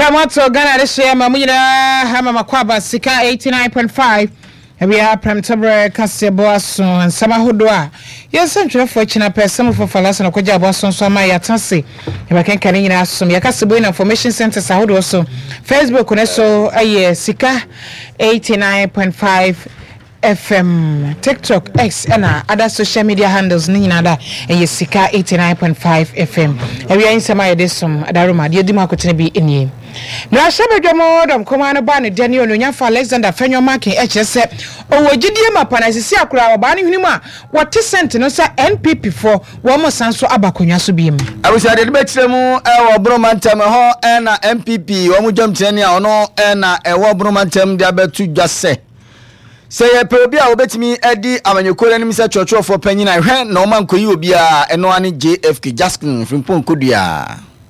Pramato Ghana this year, Mamina Hamama Kwaba Sika 89.5. We are Pramtabra Cassia and Samahudua. Yes, I'm sure fortunate person for Falas and Koja Boston, so my Yatansi. If I can carry in some Yakasibu Information Center, Sahudo also. Facebook, Uneso, a Sika 89.5. FM, TikTok, X, and other social media handles, Nina, and Sika 89.5 FM. And we are in some ideas, some Daruma, dear Dimako be in ye. Now, Shabba Commander Barney, Daniel, Nyafa, Alexander, Fenyo Marking, HS, or Gidiama Panazia Kura, Barney Hima, what is sent no sir NPP for one more Sanso Abacunya Subim. I was at the Betchemo, our Bromantem, and MPP, Omujam Tenia, or no, and a Wabromantem, Diabetu just say. Say a probia obetimi edi amanyokore ni misa chocho for penyin na hwe na oman koyi obia eno ani JFK Jaskin frimpon kodia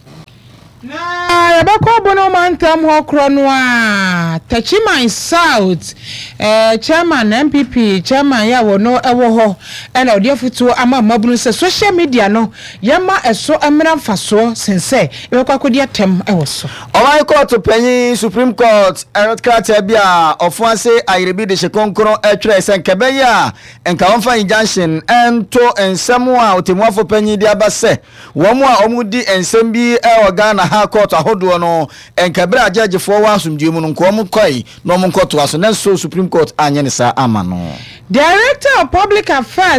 na yabako bono mantam ho krono a Tachiman South chairman MPP chairman ya wono ewo ho ena odiafutu ama mabunu se social media no yama eso amran faso sense ebekwa kodia tem ewo so oman court penyin Supreme Court erot krata bia ofuanse ayirebi de shekonkron etre sen kebeya enka wonfa injunction ento ensemu a otemuafo penyin dia base womu a omudi ensem bi ewo Ghana ha court ahodo no enkabra judge for wa asumdie mu no nko kwai no mo nkoto aso nenso Supreme Court anye ne sa ama no Director of Public Affairs